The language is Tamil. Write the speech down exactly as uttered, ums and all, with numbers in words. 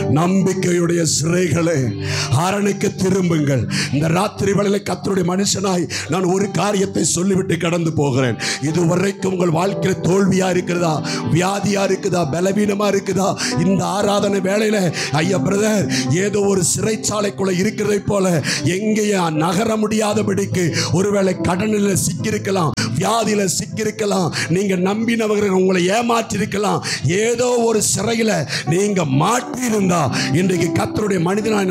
நம்பிக்கையுடைய சிறைகளே, அரணுக்கு திரும்புங்கள். இந்த ராத்திரி வேளையில கர்த்தருடைய மனுஷனாய் நான் ஒரு காரியத்தை சொல்லிவிட்டு கடந்து போகிறேன். இதுவரைக்கும் உங்கள் வாழ்க்கையில் தோல்வியா இருக்கிறதா, வியாதியா இருக்குதா, பலவீனமா இருக்குதா, இந்த ஆராதனை வேளையில ஐயா பிரதர் ஏதோ ஒரு சிறைச்சாலைக்குள்ள இருக்கிறதை போல எங்கேயா நகர முடியாதபடிக்கு ஒருவேளை கடனில் சிக்கியிருக்கலாம், வியாதியில சிக்கியிருக்கலாம், நீங்க நம்பினவர்கள் உங்களை ஏமாற்றிருக்கலாம், ஏதோ ஒரு சிறையில நீங்க மாட்டி இருந்தா இன்றைக்கு கர்த்தருடைய மனிதனாய்